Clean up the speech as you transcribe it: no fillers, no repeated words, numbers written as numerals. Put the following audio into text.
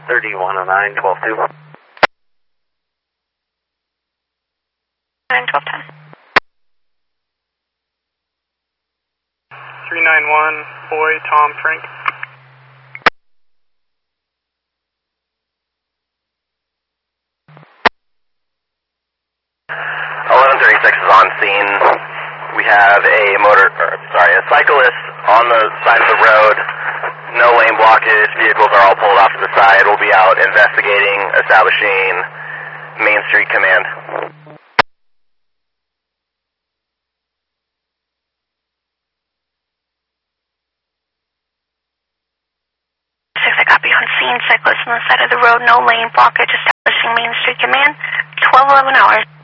3109, 12-2. 9-12-10. 391, boy, Tom, Frank. 1136 is on scene. We have a cyclist on the side of the road. No lane blockage. Vehicles are all pulled off to the side. We'll be out investigating, establishing Main Street Command. 6, I copy on scene. Cyclist on the side of the road. No lane blockage. Establishing Main Street Command. 12:11 hours.